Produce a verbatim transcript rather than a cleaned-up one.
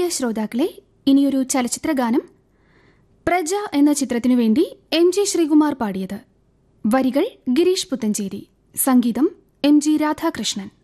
പ്രിയ ശ്രോതാക്കളെ, ഇനിയൊരു ചലച്ചിത്രഗാനം. പ്രജ എന്ന ചിത്രത്തിനു വേണ്ടി എം ജി ശ്രീകുമാർ പാടിയത്. വരികൾ ഗിരീഷ് പുത്തഞ്ചേരി, സംഗീതം എം ജി രാധാകൃഷ്ണൻ.